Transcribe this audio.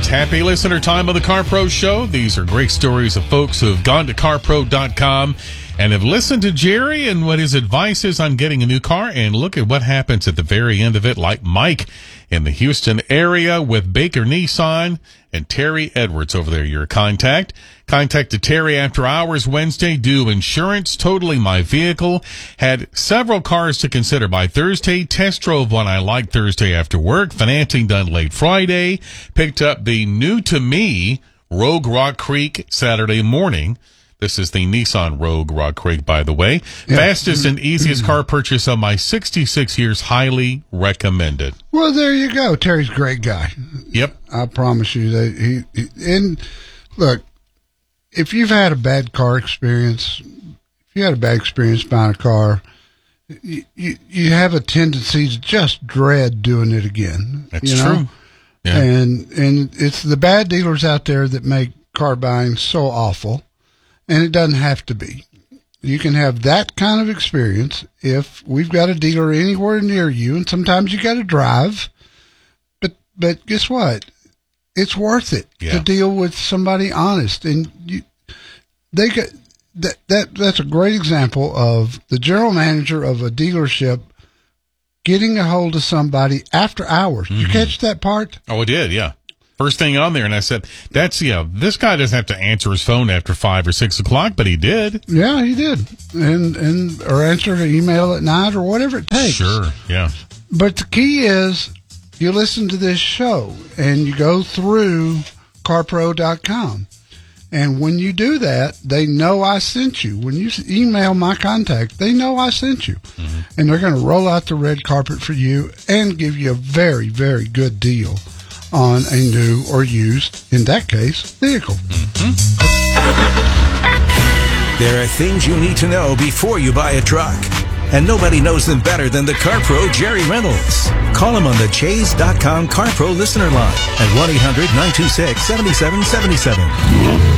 happy listener time of the Car Pro Show. These are great stories of folks who have gone to carpro.com and have listened to Jerry and what his advice is on getting a new car. And look at what happens at the very end of it, like Mike in the Houston area with Baker Nissan and Terry Edwards over there. Your contact. Contacted Terry after hours Wednesday. Due insurance. Totaling my vehicle. Had several cars to consider by Thursday. Test drove one I liked Thursday after work. Financing done late Friday. Picked up the new to me Rogue Rock Creek Saturday morning. This is the Nissan Rogue Rock Creek, by the way. Yeah. Fastest and easiest car purchase of my 66 years. Highly recommended. Well, there you go. Terry's a great guy. Yep. I promise you that and look, if you've had a bad car experience, if you had a bad experience buying a car, you have a tendency to just dread doing it again. That's true. Yeah. And it's the bad dealers out there that make car buying so awful. And it doesn't have to be. You can have that kind of experience if we've got a dealer anywhere near you, and sometimes you got to drive. But guess what? It's worth it to deal with somebody honest, and that's a great example of the general manager of a dealership getting a hold of somebody after hours. Mm-hmm. You catch that part? Oh, I did. Yeah. First thing on there, and I said, this guy doesn't have to answer his phone after 5 or 6 o'clock, but he did. Yeah, he did. Or answer an email at night or whatever it takes. Sure, yeah. But the key is you listen to this show and you go through carpro.com. And when you do that, they know I sent you. When you email my contact, they know I sent you. Mm-hmm. And they're going to roll out the red carpet for you and give you a very, very good deal on a new or used, in that case, vehicle. Mm-hmm. There are things you need to know before you buy a truck. And nobody knows them better than the Car Pro Jerry Reynolds. Call him on the Chase.com Car Pro listener line at 1-800-926-7777.